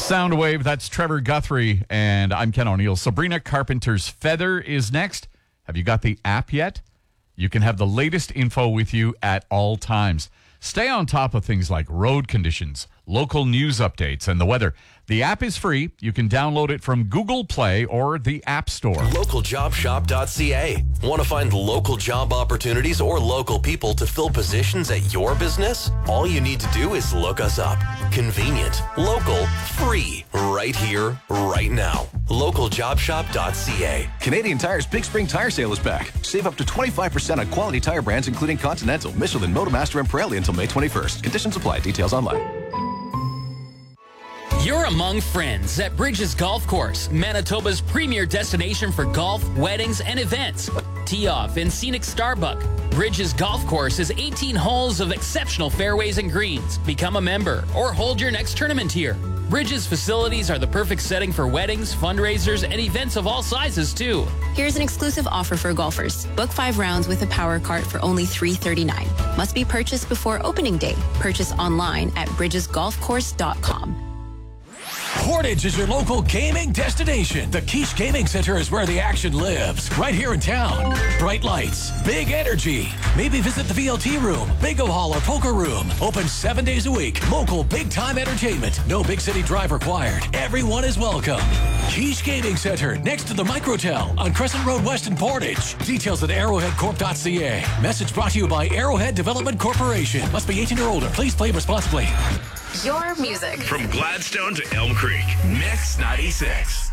Soundwave, that's Trevor Guthrie, and I'm Ken O'Neill. Sabrina Carpenter's Feather is next. Have you got the app yet? You can have the latest info with you at all times. Stay on top of things like road conditions, local news updates, and the weather. The app is free. You can download it from Google Play or the App Store. LocalJobShop.ca. Want to find local job opportunities or local people to fill positions at your business? All you need to do is look us up. Convenient, local, free, right here, right now. LocalJobShop.ca. Canadian Tire's Big Spring Tire Sale is back. Save up to 25% on quality tire brands including Continental, Michelin, Motomaster, and Pirelli until May 21st. Conditions apply. Details online. You're among friends at Bridges Golf Course, Manitoba's premier destination for golf, weddings, and events. Tee off in scenic Starbuck. Bridges Golf Course is 18 holes of exceptional fairways and greens. Become a member or hold your next tournament here. Bridges facilities are the perfect setting for weddings, fundraisers, and events of all sizes, too. Here's an exclusive offer for golfers. Book 5 rounds with a power cart for only $339. Must be purchased before opening day. Purchase online at bridgesgolfcourse.com. Portage is your local gaming destination. The Quiche Gaming Center is where the action lives, right here in town. Bright lights, big energy. Maybe visit the VLT room, bingo hall, or poker room. Open 7 days a week. Local big-time entertainment. No big city drive required. Everyone is welcome. Quiche Gaming Center, next to the Microtel on Crescent Road West in Portage. Details at arrowheadcorp.ca. Message brought to you by Arrowhead Development Corporation. Must be 18 or older. Please play responsibly. Your music. From Gladstone to Elm Creek, Mix 96.